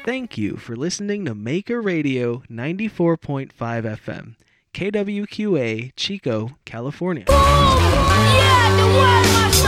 Thank you for listening to Maker Radio 94.5 FM, KWQA, Chico, California. Yeah, the world must